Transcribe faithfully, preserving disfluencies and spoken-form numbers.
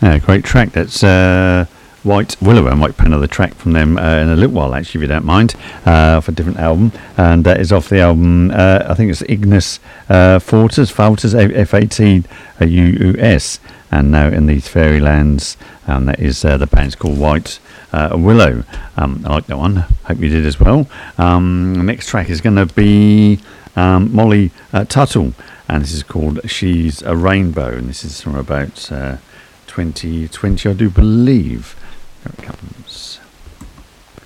Yeah, great track. That's uh, White Willow. I might play another track from them uh, in a little while, actually, if you don't mind, uh, for a different album. And that is off the album, uh, I think it's Ignis uh, Fortus, Faltus, F A T U U S. And now in these fairylands, and that is uh, the band's called White uh, Willow. Um, I like that one. Hope you did as well. Um, the next track is going to be um, Molly uh, Tuttle, and this is called She's a Rainbow, and this is from about uh, twenty twenty, I do believe. Here it comes.